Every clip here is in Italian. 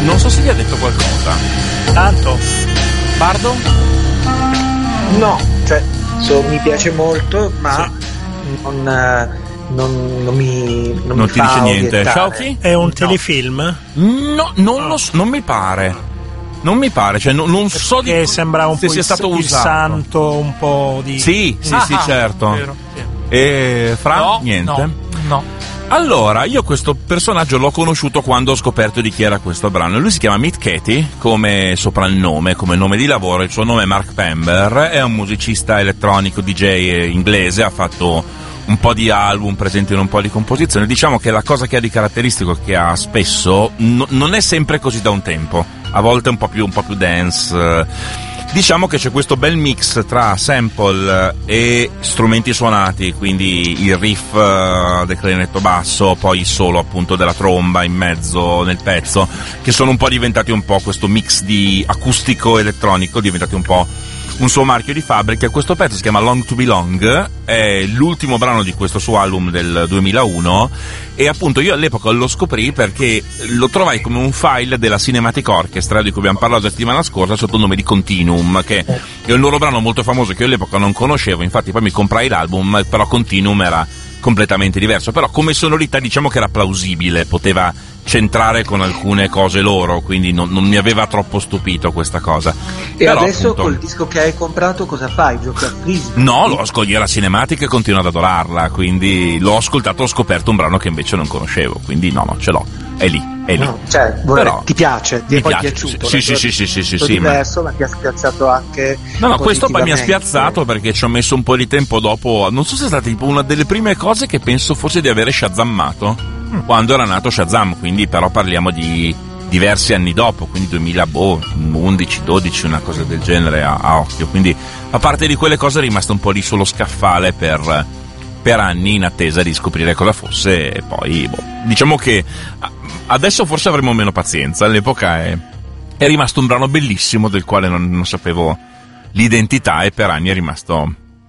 Non so se gli ha detto qualcosa. Tanto? Bardo? No, cioè mi piace molto, ma non mi ti dice niente. Shauki? È un telefilm? No, non mi pare. Non mi pare, cioè non so di che sembra un se po' sia stato il usato. santo, un po' di... Sì, certo. Vero, sì. E Fra? Niente? No. Allora, io questo personaggio l'ho conosciuto quando ho scoperto di chi era questo brano. Lui si chiama Meat Katie, come soprannome, come nome di lavoro. Il suo nome è Mark Pember, è un musicista elettronico, DJ inglese, ha fatto un po' di album, presente in un po' di composizioni. Diciamo che la cosa che ha di caratteristico, che ha spesso, non è sempre così da un tempo, a volte un po' più dance. Diciamo che c'è questo bel mix tra sample e strumenti suonati, quindi il riff del clarinetto basso, poi il solo appunto della tromba in mezzo nel pezzo, che sono un po' diventati un po' questo mix di acustico elettronico, diventati un po' un suo marchio di fabbrica. Questo pezzo si chiama Long to Belong, è l'ultimo brano di questo suo album del 2001 e appunto io all'epoca lo scoprì perché lo trovai come un file della Cinematic Orchestra di cui abbiamo parlato la settimana scorsa sotto il nome di Continuum, che è un loro brano molto famoso che io all'epoca non conoscevo, infatti poi mi comprai l'album, però Continuum era completamente diverso, però come sonorità diciamo che era plausibile, poteva centrare con alcune cose loro, quindi non mi aveva troppo stupito questa cosa. E però, adesso appunto, col disco che hai comprato cosa fai? Giochi a frisbee? No, lo ascolto la Cinematic e continuo ad adorarla, quindi l'ho ascoltato, ho scoperto un brano che invece non conoscevo, quindi no, ce l'ho, è lì. No, cioè, però, ti piace? Ti è poi piaciuto? Sì, diverso, ma ti ha spiazzato anche. No, questo poi mi ha spiazzato perché ci ho messo un po' di tempo dopo. Non so se è stata tipo una delle prime cose che penso fosse di avere shazammato quando era nato Shazam, quindi però parliamo di diversi anni dopo, quindi 2011, 12, una cosa del genere a occhio. Quindi a parte di quelle cose è rimasto un po' lì sullo scaffale per anni in attesa di scoprire cosa fosse e poi diciamo che adesso forse avremo meno pazienza. All'epoca è rimasto un brano bellissimo del quale non sapevo l'identità e per anni è rimasto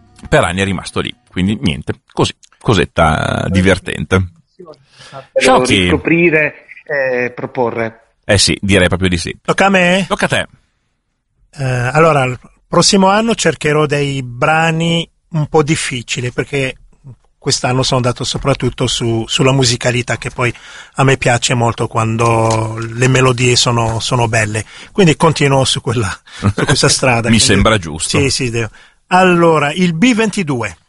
lì, quindi niente, così, cosetta divertente. Ciao, scoprire e proporre. Sì, direi proprio di sì. Tocca a me? Tocca a te. Allora, il prossimo anno cercherò dei brani un po' difficili, perché quest'anno sono andato soprattutto sulla musicalità, che poi a me piace molto quando le melodie sono belle, quindi continuo su questa strada. Mi sembra giusto. Sì. Allora, il B-22.